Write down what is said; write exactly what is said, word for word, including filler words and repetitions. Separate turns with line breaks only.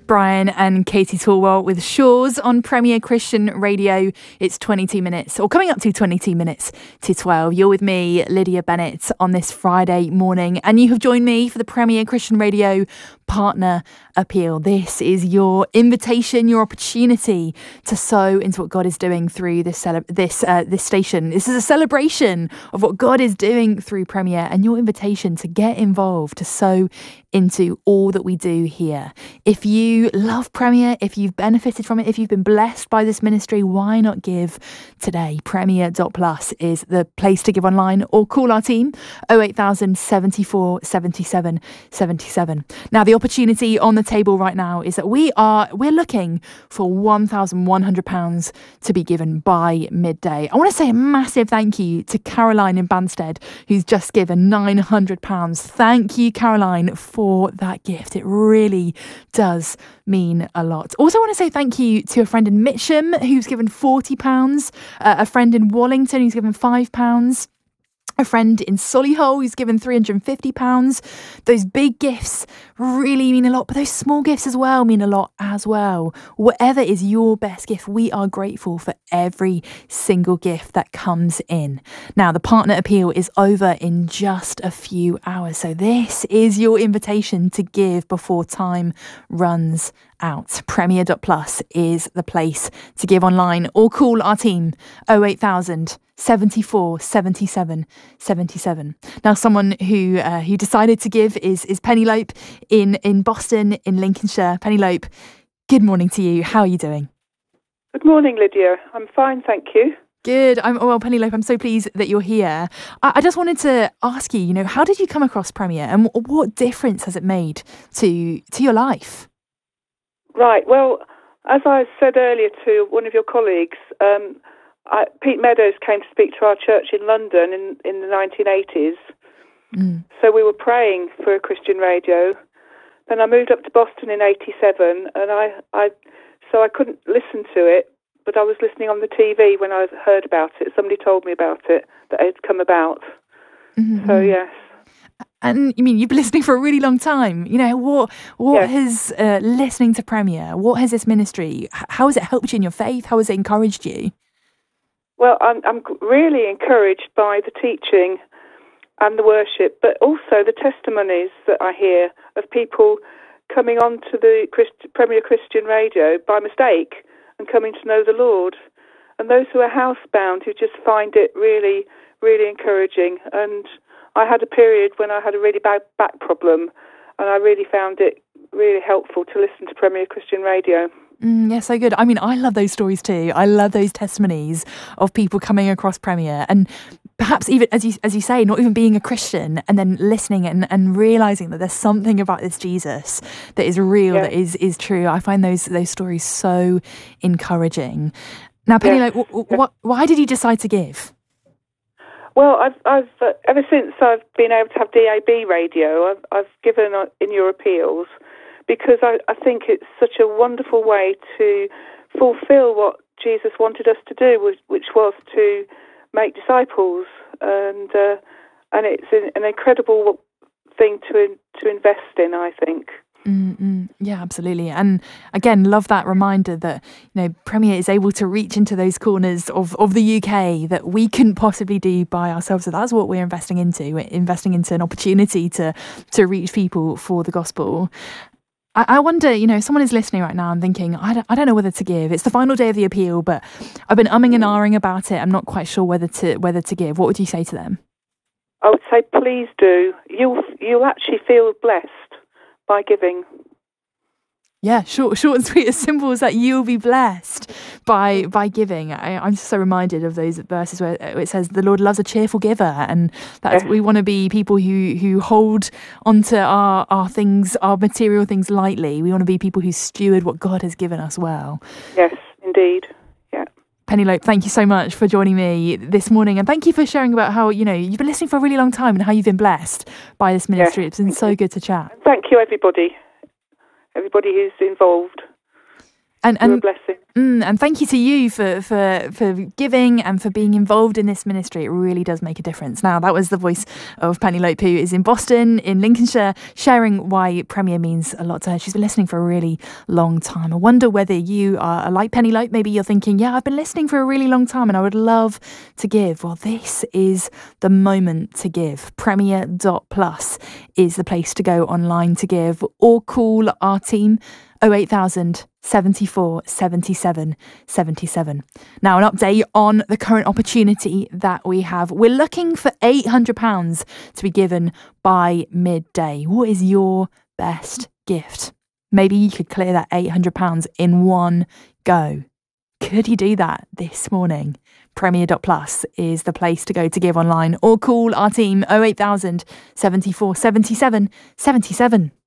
Brian and Katie Torwell with Shores on Premier Christian Radio. It's twenty-two minutes, or coming up to twenty-two minutes to twelve. You're with me, Lydia Bennett, on this Friday morning, and you have joined me for the Premier Christian Radio Partner Appeal. This is your invitation, your opportunity to sow into what God is doing through this cele- this uh, this station. This is a celebration of what God is doing through Premier, and your invitation to get involved, to sow into all that we do here. If you love Premier, if you've benefited from it, if you've been blessed by this ministry, why not give today? Premier dot plus is the place to give online, or call our team oh eight thousand seventy-four seventy-seven seventy-seven. Now, the opportunity on the table right now is that we are we're looking for one thousand one hundred pounds to be given by midday. I want to say a massive thank you to Caroline in Banstead, who's just given nine hundred pounds. Thank you, Caroline, for that gift. It really does mean a lot. Also, I want to say thank you to a friend in Mitcham who's given forty pounds, uh, a friend in Wallington who's given five pounds, a friend in Solihull who's given three hundred fifty pounds. Those big gifts really mean a lot, but those small gifts as well mean a lot as well. Whatever is your best gift, we are grateful for every single gift that comes in. Now, the partner appeal is over in just a few hours, so this is your invitation to give before time runs out. Premier dot plus is the place to give online, or call our team oh eight thousand seventy-four seventy-seven seventy-seven. Now, someone who uh, who decided to give is is Penny Lope in in Boston, in Lincolnshire. Penny Lope, good morning to you. How are you doing?
Good morning, Lydia. I'm fine, thank you.
Good. I'm well, Penny Lope. I'm so pleased that you're here. I, I just wanted to ask you, you know, how did you come across Premier, and what difference has it made to to your life?
Right. Well, as I said earlier to one of your colleagues, um, I, Pete Meadows came to speak to our church in London in, in the nineteen eighties. Mm. So we were praying for a Christian radio. Then I moved up to Boston in eighty-seven, and I, I so I couldn't listen to it, but I was listening on the T V when I heard about it. Somebody told me about it, that it had come about. Mm-hmm. So, yes.
And you mean you've been listening for a really long time? You know, what what yes. has uh, listening to Premier, what has this ministry, how has it helped you in your faith? How has it encouraged you?
Well, I'm, I'm really encouraged by the teaching and the worship, but also the testimonies that I hear of people coming onto the Christ, Premier Christian Radio by mistake and coming to know the Lord. And those who are housebound, who just find it really, really encouraging. And I had a period when I had a really bad back problem, and I really found it really helpful to listen to Premier Christian Radio.
Mm, yeah, so good. I mean, I love those stories too. I love those testimonies of people coming across Premier, and perhaps even, as you as you say, not even being a Christian, and then listening and, and realising that there's something about this Jesus that is real, yeah. that is is true. I find those those stories so encouraging. Now, Penny, yeah. like, w- w- why did you decide to give?
Well, I've, I've uh, ever since I've been able to have D A B radio, I've, I've given uh, in your appeals, because I, I think it's such a wonderful way to fulfil what Jesus wanted us to do, which, which was to make disciples, and uh, and it's an, an incredible thing to to invest in, I think.
Mm-mm. Yeah, absolutely. And again, love that reminder that, you know, Premier is able to reach into those corners of, of the U K that we couldn't possibly do by ourselves. So that's what we're investing into. We're investing into an opportunity to to reach people for the gospel. I, I wonder, you know, if someone is listening right now and thinking, I don't, I don't know whether to give. It's the final day of the appeal, but I've been umming and ahhing about it. I'm not quite sure whether to whether to give. What would you say to them?
I would say, please do. You'll you'll actually feel blessed by giving.
Yeah, short, short and sweet, as simple as that. You'll be blessed by by giving. I, I'm just so reminded of those verses where it says the Lord loves a cheerful giver, and that's yes. we want to be people who who hold onto our our things, our material things lightly. We want to be people who steward what God has given us well.
Yes, indeed. Yeah.
Penny Lope, thank you so much for joining me this morning, and thank you for sharing about how, you know, you've been listening for a really long time and how you've been blessed by this ministry. Yes. It's been so good to chat.
Thank you, everybody. Everybody who's involved.
And, and,
You're a blessing.
Mm, and thank you to you for, for, for giving and for being involved in this ministry. It really does make a difference. Now, that was the voice of Penny Lope, who is in Boston, in Lincolnshire, sharing why Premier means a lot to her. She's been listening for a really long time. I wonder whether you are like Penny Lope. Maybe you're thinking, yeah, I've been listening for a really long time and I would love to give. Well, this is the moment to give. Premier dot plus is the place to go online to give, or call our team oh eight thousand, seventy-four, seventy-seven, seventy-seven. Now, an update on the current opportunity that we have. We're looking for eight hundred pounds to be given by midday. What is your best gift? Maybe you could clear that eight hundred pounds in one go. Could you do that this morning? Premier dot plus is the place to go to give online, or call our team oh eight thousand, seventy-four, seventy-seven, seventy-seven.